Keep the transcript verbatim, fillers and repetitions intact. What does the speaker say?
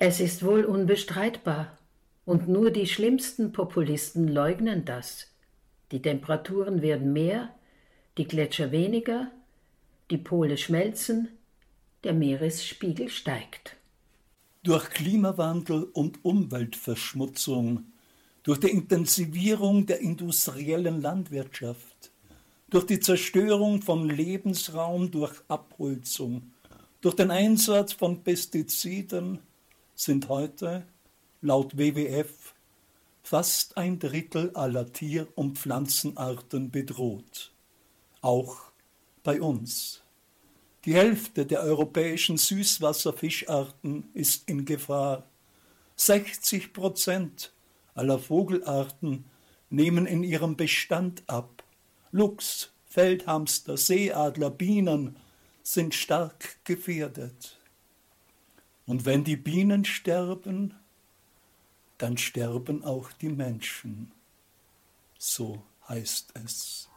Es ist wohl unbestreitbar, und nur die schlimmsten Populisten leugnen das. Die Temperaturen werden mehr, die Gletscher weniger, die Pole schmelzen, der Meeresspiegel steigt. Durch Klimawandel und Umweltverschmutzung, durch die Intensivierung der industriellen Landwirtschaft, durch die Zerstörung von Lebensraum durch Abholzung, durch den Einsatz von Pestiziden sind heute, laut W W F, fast ein Drittel aller Tier- und Pflanzenarten bedroht. Auch bei uns. Die Hälfte der europäischen Süßwasserfischarten ist in Gefahr. sechzig Prozent aller Vogelarten nehmen in ihrem Bestand ab. Luchs, Feldhamster, Seeadler, Bienen sind stark gefährdet. Und wenn die Bienen sterben, dann sterben auch die Menschen. So heißt es.